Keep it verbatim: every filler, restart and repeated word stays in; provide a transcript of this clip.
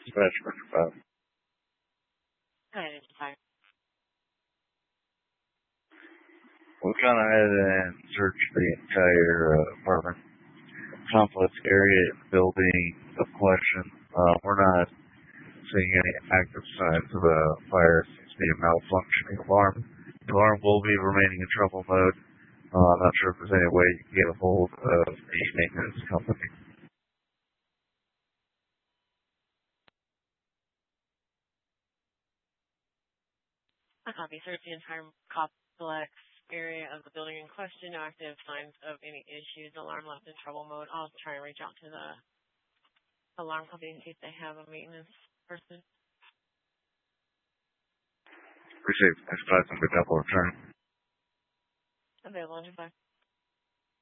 Dispatcher five. Hi, it's fine. We kind of had an search the entire uh, apartment complex area in the building of question. Uh, we're not seeing any active signs of a fire. It seems to be a malfunctioning alarm. The alarm will be remaining in trouble mode. Uh, I'm not sure if there's any way you can get a hold of the maintenance company. I copy. Search the entire complex area of the building in question. No active signs of any issues. Alarm left in trouble mode. I'll try and reach out to the alarm company in case they have a maintenance person. Appreciate it. Thanks for that. Double return. Available in five.